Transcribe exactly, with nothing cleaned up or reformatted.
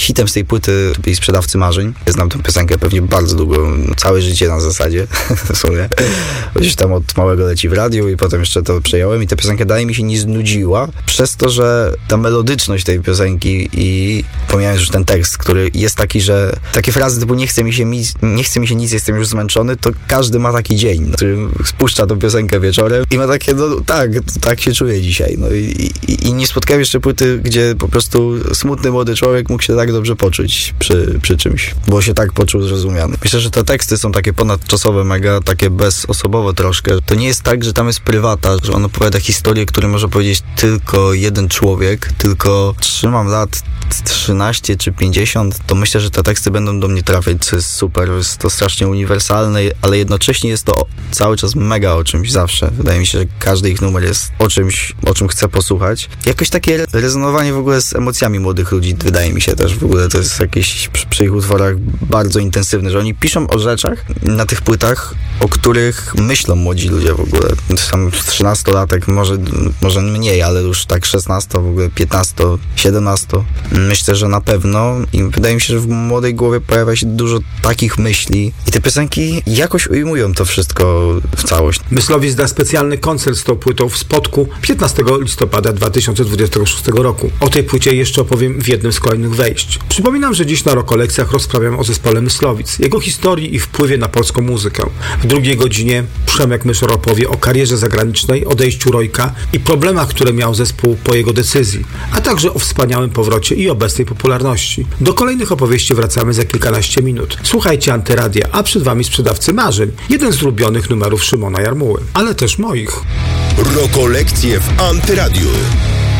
hitem z tej płyty byli Sprzedawcy Marzeń. Ja znam tę piosenkę pewnie bardzo długo, całe życie na zasadzie w sumie. Gdzieś tam od małego leci w radiu i potem jeszcze to przejąłem i ta piosenka dalej mi się nie znudziła, przez to, że ta melodyczność tej piosenki i pomijając już ten tekst, który jest taki, że takie frazy typu nie chce mi się, mi, nie chce mi się nic, jestem już zmęczony, to każdy ma taki dzień, który spuszcza tą piosenkę wieczorem i ma takie, no tak, tak się czuję dzisiaj. No i, i, i nie spotkałem jeszcze płyty, gdzie po prostu smutny młody człowiek mógł się tak dobrze poczuć przy, przy czymś, bo się tak poczuł zrozumiany. Myślę, że te teksty są takie ponadczasowe, mega takie bezosobowe troszkę. To nie jest tak, że tam jest prywata, że on opowiada historię, które może powiedzieć tylko jeden człowiek, tylko trzymam lat trzynaście czy pięćdziesiąt, to myślę, że te teksty będą do mnie trafiać, co jest super. Jest to strasznie uniwersalne, ale jednocześnie jest to cały czas mega o czymś zawsze. Wydaje mi się, że każdy ich numer jest o czymś, o czym chcę posłuchać. Jakoś takie rezonowanie w ogóle z emocjami młodych ludzi, wydaje mi się też w ogóle, to jest jakieś przy, przy ich utworach bardzo intensywne, że oni piszą o rzeczach na tych płytach, o których myślą młodzi ludzie w ogóle. Sam trzynastolatek, może, może mniej, ale już tak szesnasto, w ogóle piętnasto, siedemnasto. Myślę, że na pewno i wydaje mi się, że w młodej głowie pojawia się dużo takich myśli i te piosenki jakoś ujmują to wszystko w całość. Myslowic da specjalny koncert z tą płytą w Spodku piętnastego listopada dwa tysiące dwudziestego szóstego roku. O tej płycie jeszcze opowiem w jednym z kolejnych wejść. Przypominam, że dziś na Rokolekcjach rozprawiam o zespole Myslowic, jego historii i wpływie na polską muzykę. W drugiej godzinie Przemek Myszor opowie o karierze zagranicznej, odejściu Rojka i problemach, które miał zespół po jego decyzji, a także o wspaniałym powrocie i obecnej popularności. Do kolejnych opowieści wracamy za kilkanaście minut. Słuchajcie Antyradia, a przed wami Sprzedawcy Marzeń, jeden z ulubionych numerów Szymona Jarmuły, ale też moich. Rokolekcje w Antyradiu.